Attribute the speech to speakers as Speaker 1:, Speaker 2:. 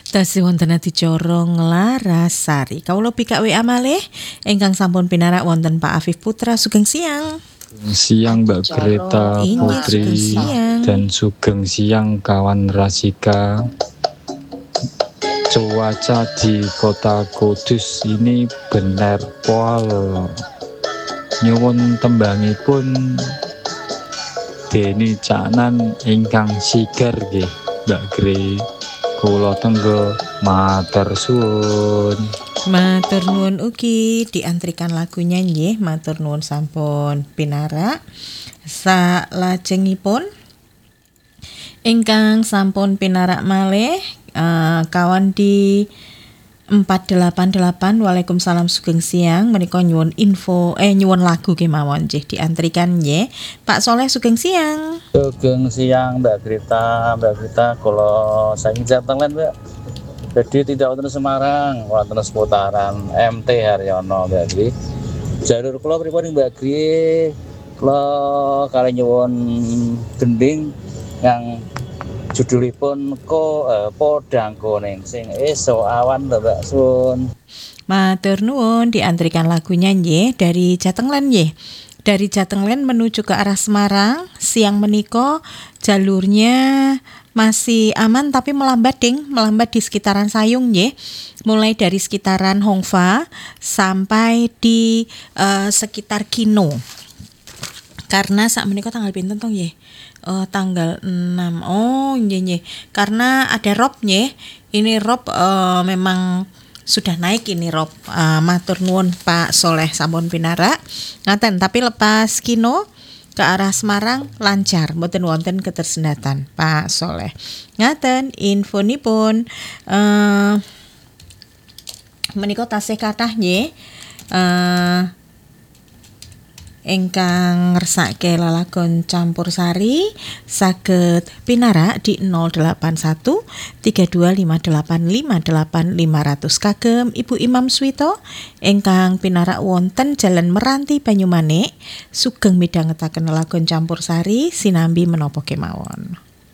Speaker 1: Tasih wonten adicara Nglarasari. Kawula bikak WA malih ingkang sampun pinarak wonten Pak Afif Putra sugeng siang.
Speaker 2: Siang Mbak Greta
Speaker 1: Inggih,
Speaker 2: Putri
Speaker 1: sugeng siang.
Speaker 2: dan sugeng siang kawan Rasika. Cuaca di kota Kudus ini benar pol. Nyuwun tembangipun Deni Caknan ingkang sigar nggih Mbak Gre. Kula tenggo matur suwun.
Speaker 1: Matur nuwun ugi diantrikan lagunya nggih, matur nuwun sampun pinarak. Salajengipun ingkang sampun pinarak malih kawan di 488. Waalaikumsalam sugeng siang, menika nyuwun nyuwun lagu kemawon nggih diantrikan nggih. Pak Soleh sugeng siang.
Speaker 3: Sugeng siang Mbak Greta kula saking Jateng lan Mbak. Jadi tidak wonten Semarang, wonten seputaran MT Haryono Mbak Gri. Jalur kula pripun Mbak Gri? Kula kali nyuwun gending yang judulipun Podang Kuning sing esuk awan lho Mbak Sun.
Speaker 1: Matur nuwun diantrikan lagunya nggih dari Jatenglen nggih. Dari Jatenglen menuju ke arah Semarang siang menika jalurnya masih aman tapi melambat di sekitaran Sayung nggih. Mulai dari sekitaran Hongfa sampai di sekitar Kino. Karena sak menika tanggal pinten to nggih? Tanggal 6. Oh nggih. Karena ada rob nggih. Ini rob memang sudah naik ini rob. Matur nuwun Pak Soleh sampun pinarak. Ngaten, tapi lepas Kino ke arah Semarang lancar, mboten wonten ketersendatan Pak Soleh. Ngaten infonipun menika tasih kathah nggih. Ingkang ngersake lelagon campursari saged pinarak di 081 325858 500 kagem Ibu Imam Swito ingkang pinarak wonten Jalan Meranti Banyumanik sugeng midhangetaken lelagon campursari sinambi menapa kemawon.